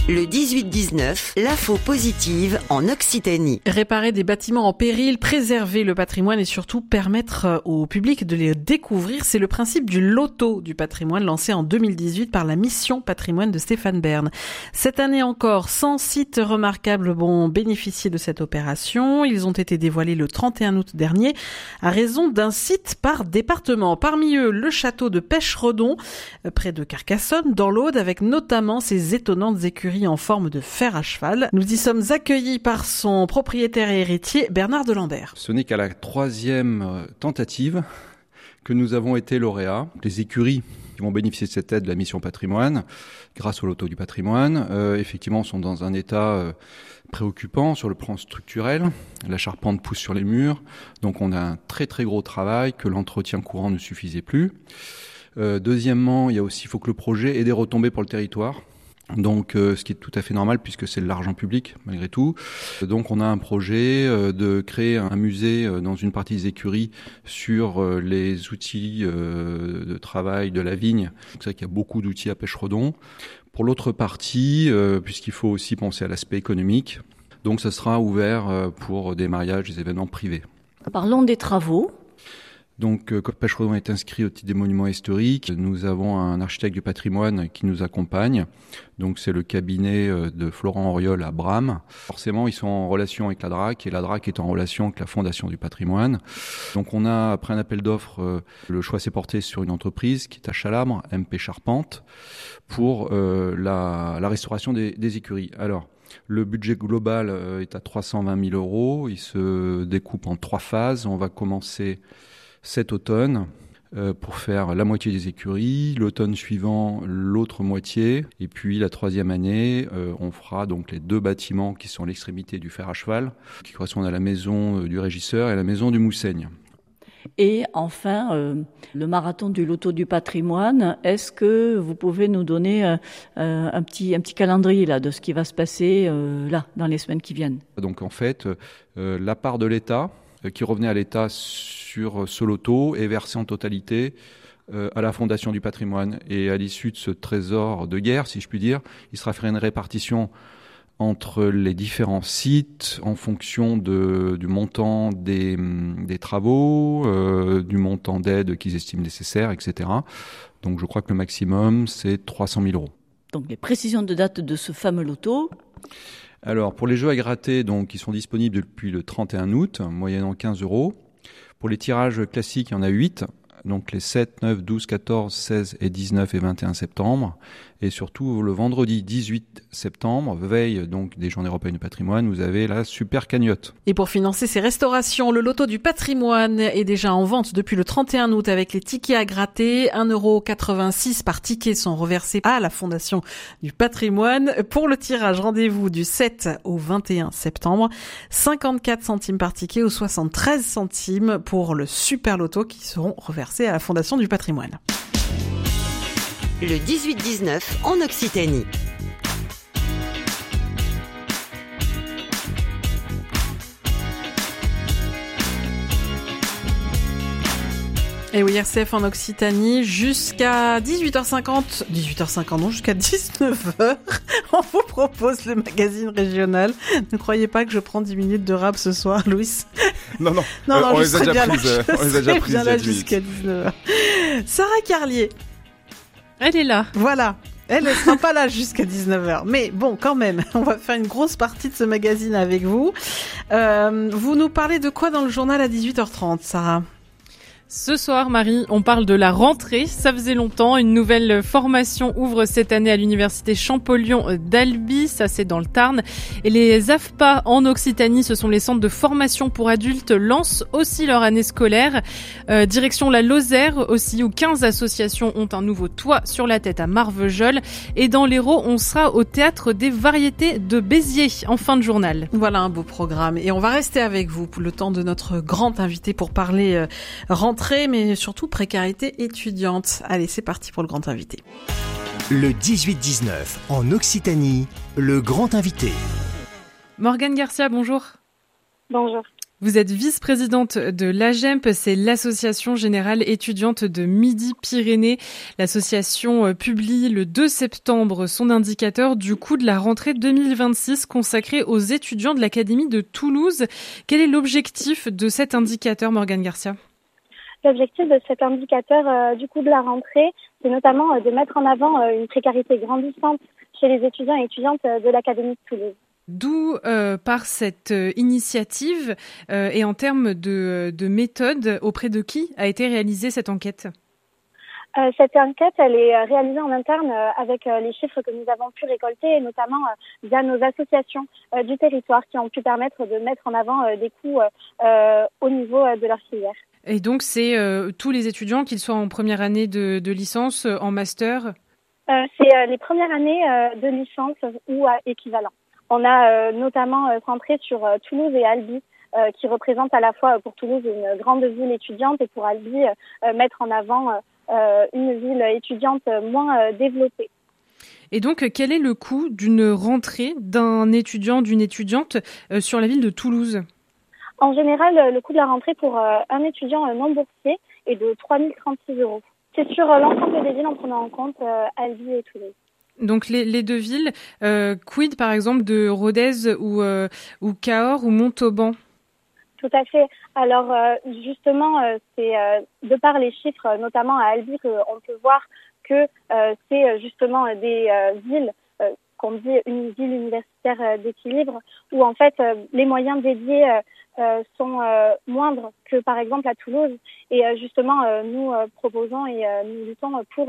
Le 18-19, l'info positive en Occitanie. Réparer des bâtiments en péril, préserver le patrimoine et surtout permettre au public de les découvrir, c'est le principe du loto du patrimoine lancé en 2018 par la mission patrimoine de Stéphane Bern. Cette année encore, 100 sites remarquables vont bénéficier de cette opération. Ils ont été dévoilés le 31 août dernier à raison d'un site par département. Parmi eux, le château de Pêche-Redon, près de Carcassonne, dans l'Aude, avec notamment ses étonnantes écuries en forme de fer à cheval. Nous y sommes accueillis par son propriétaire et héritier, Bernard de Lambert. Ce n'est qu'à la 3e tentative que nous avons été lauréats. Les écuries qui vont bénéficier de cette aide de la mission patrimoine, grâce au loto du patrimoine, effectivement sont dans un état préoccupant sur le plan structurel. La charpente pousse sur les murs, donc on a un très très gros travail, que l'entretien courant ne suffisait plus. Deuxièmement, il faut que le projet ait des retombées pour le territoire. Donc, ce qui est tout à fait normal puisque c'est de l'argent public malgré tout. Donc, on a un projet de créer un musée dans une partie des écuries sur les outils de travail de la vigne. C'est vrai qu'il y a beaucoup d'outils à Pêche-Redon. Pour l'autre partie, puisqu'il faut aussi penser à l'aspect économique, donc ça sera ouvert pour des mariages, des événements privés. Parlons des travaux. Donc, comme Pêche-Redon est inscrit au titre des monuments historiques, nous avons un architecte du patrimoine qui nous accompagne. Donc, c'est le cabinet de Florent Auriol à Bram. Forcément, ils sont en relation avec la DRAC et la DRAC est en relation avec la Fondation du patrimoine. Donc, on a, après un appel d'offres, le choix s'est porté sur une entreprise qui est à Chalabre, MP Charpente, pour la restauration des écuries. Alors, le budget global est à 320 000 €. Il se découpe en 3 phases. On va commencer cet automne pour faire la moitié des écuries, l'automne suivant l'autre moitié, et puis la 3e année on fera donc les 2 bâtiments qui sont à l'extrémité du fer à cheval, qui correspondent à la maison du régisseur et à la maison du Moussaigne. Et enfin, le marathon du loto du patrimoine, est-ce que vous pouvez nous donner un petit calendrier là, de ce qui va se passer là dans les semaines qui viennent? Donc en fait, la part de l'État qui revenait à l'État sur ce loto est versé en totalité à la Fondation du patrimoine. Et à l'issue de ce trésor de guerre, si je puis dire, il sera fait une répartition entre les différents sites en fonction du montant des travaux, du montant d'aide qu'ils estiment nécessaire, etc. Donc je crois que le maximum, c'est 300 000 €. Donc les précisions de date de ce fameux loto. Alors, pour les jeux à gratter, donc, ils sont disponibles depuis le 31 août, moyennant 15 €. Pour les tirages classiques, il y en a 8, donc les 7, 9, 12, 14, 16 et 19 et 21 septembre. Et surtout, le vendredi 18 septembre, veille donc des Journées européennes du patrimoine, vous avez la super cagnotte. Et pour financer ces restaurations, le loto du patrimoine est déjà en vente depuis le 31 août avec les tickets à gratter. 1,86 € par ticket sont reversés à la Fondation du patrimoine. Pour le tirage, rendez-vous du 7 au 21 septembre. 54 centimes par ticket ou 73 centimes pour le super loto qui seront reversés à la Fondation du patrimoine. Le 18-19 en Occitanie. Et oui, RCF en Occitanie jusqu'à 18h50, non, jusqu'à 19h, on vous propose le magazine régional. Ne croyez pas que je prends 10 minutes de rap ce soir, Louis. Non, on les a déjà prises là jusqu'à 19h. Sarah Carlier. Elle est là. Voilà. Elle ne sera pas là jusqu'à 19h. Mais bon, quand même, on va faire une grosse partie de ce magazine avec vous. Vous nous parlez de quoi dans le journal à 18h30, Sarah ? Ce soir, Marie, on parle de la rentrée. Ça faisait longtemps. Une nouvelle formation ouvre cette année à l'université Champollion d'Albi. Ça, c'est dans le Tarn. Et les AFPA en Occitanie, ce sont les centres de formation pour adultes, lancent aussi leur année scolaire. Direction la Lozère aussi, où 15 associations ont un nouveau toit sur la tête à Marvejols. Et dans l'Hérault, on sera au théâtre des variétés de Béziers en fin de journal. Voilà un beau programme. Et on va rester avec vous pour le temps de notre grand invité pour parler rentrée, mais surtout précarité étudiante. Allez, c'est parti pour le grand invité. Le 18-19 en Occitanie, le grand invité. Morgane Garcia, bonjour. Bonjour. Vous êtes vice-présidente de l'AGEMP, c'est l'association générale étudiante de Midi-Pyrénées. L'association publie le 2 septembre son indicateur du coût de la rentrée 2026 consacré aux étudiants de l'Académie de Toulouse. Quel est l'objectif de cet indicateur, Morgane Garcia ? L'objectif de cet indicateur du coût de la rentrée, c'est notamment de mettre en avant une précarité grandissante chez les étudiants et étudiantes de l'Académie de Toulouse. D'où part cette initiative et en termes de méthode, auprès de qui a été réalisée cette enquête ? Cette enquête, elle est réalisée en interne avec les chiffres que nous avons pu récolter et notamment via nos associations du territoire qui ont pu permettre de mettre en avant des coûts au niveau de leur filière. Et donc c'est tous les étudiants, qu'ils soient en première année de licence, en master ? C'est les premières années de licence ou équivalent. On a notamment centré sur Toulouse et Albi, qui représentent à la fois pour Toulouse une grande ville étudiante et pour Albi mettre en avant une ville étudiante moins développée. Et donc, quel est le coût d'une rentrée d'un étudiant, d'une étudiante sur la ville de Toulouse ? En général, le coût de la rentrée pour un étudiant non boursier est de 3 036 €. C'est sur l'ensemble des villes en prenant en compte Albi et Toulouse. Donc les deux villes, quid par exemple de Rodez ou Cahors ou Montauban ? Tout à fait. Alors justement, c'est de par les chiffres, notamment à Albi, qu'on peut voir que c'est justement des villes qu'on dit une ville universitaire d'équilibre, où en fait les moyens dédiés sont moindres que par exemple à Toulouse. Et justement, nous proposons et nous luttons pour